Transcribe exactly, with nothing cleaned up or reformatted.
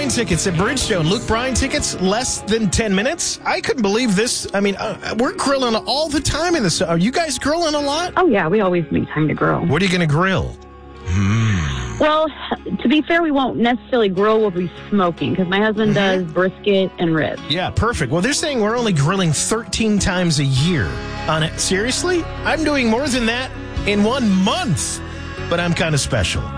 Bryan tickets at Bridgestone. Luke Bryan tickets, less than ten minutes. I couldn't believe this. I mean, uh, we're grilling all the time in this. Are you guys grilling a lot? Oh, yeah. We always make time to grill. What are you going to grill? Hmm. Well, to be fair, we won't necessarily grill. We'll be smoking because my husband Mm-hmm. does brisket and ribs. Yeah, perfect. Well, they're saying we're only grilling thirteen times a year on it. Seriously? I'm doing more than that in one month, but I'm kind of special.